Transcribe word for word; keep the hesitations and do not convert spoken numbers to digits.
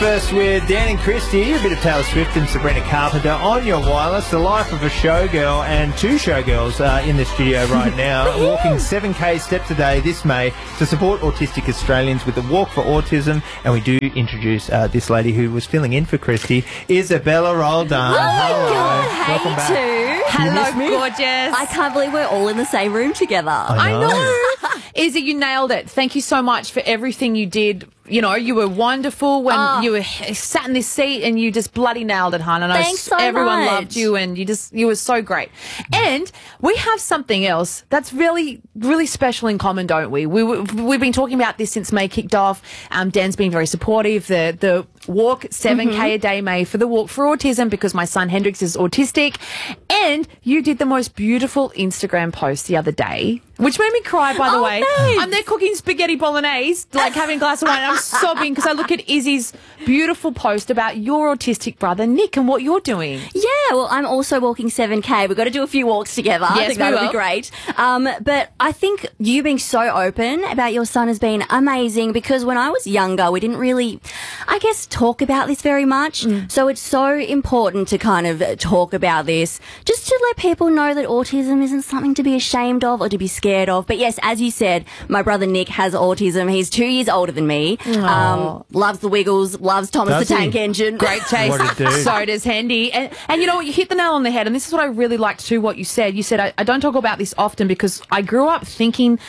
First with Dan and Christy, a bit of Taylor Swift and Sabrina Carpenter on your wireless. The life of a showgirl and two showgirls uh, in the studio right now, walking seven K steps a day this May to support autistic Australians with the Walk for Autism. And we do introduce uh, this lady who was filling in for Christy, Isabella Roldan. Oh my Hello. God, hey Welcome back. too. Hello, gorgeous. I can't believe we're all in the same room together. I know. I know. Izzy, you nailed it. Thank you so much for everything you did. You know, you were wonderful when Oh. you were sat in this seat and you just bloody nailed it, hon. And I Thanks so everyone much. loved you and you just, you were so great. And we have something else that's really, really special in common, don't we? we we've been talking about this since May kicked off. Um, Dan's been very supportive. The, the walk seven K Mm-hmm. a day May for the Walk for Autism because my son Hendrix is autistic. And you did the most beautiful Instagram post the other day, which made me cry, by the Oh, way. thanks. I'm there cooking spaghetti bolognese, like having a glass of wine. And I'm sobbing because I look at Izzy's beautiful post about your autistic brother, Nick, and what you're doing. Yeah, well, I'm also walking seven K. We've got to do a few walks together. I Yes, think we that'll will. be great. Um, but I think you being so open about your son has been amazing because when I was younger, we didn't really, I guess, talk about this very much. Mm. So it's so important to kind of talk about this just to let people know that autism isn't something to be ashamed of or to be scared of. But yes, as you said, my brother Nick has autism. He's two years older than me. Um, loves the Wiggles, loves Thomas Does the he? Tank Engine. Great taste. What a dude. So does Hendy. And, and you know what? You hit the nail on the head. And this is what I really liked too, what you said. You said, I, I don't talk about this often because I grew up thinking